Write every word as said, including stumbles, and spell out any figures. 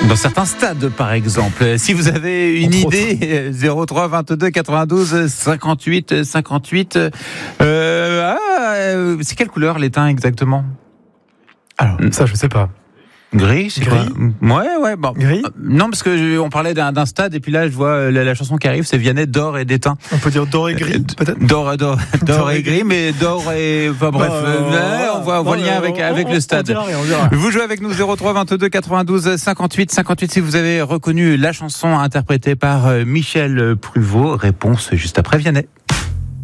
Dans certains stades, par exemple. Si vous avez une Entre idée, zéro trois vingt-deux quatre-vingt-douze cinquante-huit cinquante-huit. Euh, ah, c'est quelle couleur l'étain exactement? Alors, ça, je sais pas. Gris, c'est Gris. quoi? Ouais, ouais. Bon. Gris. Euh, non, parce que je, on parlait d'un, d'un stade et puis là, je vois euh, la, la chanson qui arrive, c'est Vianney d'or et d'étain. On peut dire d'or et gris, Euh, peut-être. D'or, d'or, d'or et gris, mais d'or et, enfin bref, Bah, euh, ouais, on voit, on voit le lien avec avec le stade. On dira rien, on dira rien. Vous jouez avec nous zéro trois vingt-deux quatre-vingt-douze cinquante-huit cinquante-huit si vous avez reconnu la chanson interprétée par euh, Michel Pruvot. Réponse juste après Vianney.